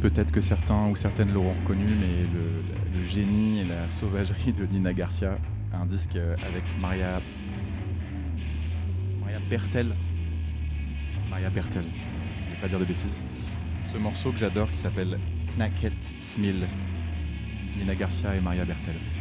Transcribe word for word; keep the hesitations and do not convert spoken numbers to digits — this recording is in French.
peut-être que certains ou certaines l'auront reconnu, mais le, le génie et la sauvagerie de Nina Garcia, un disque avec Maria, Maria Bertel. Maria Bertel, je ne vais pas dire de bêtises. Ce morceau que j'adore qui s'appelle Knacket Smil, Nina Garcia et Maria Bertel.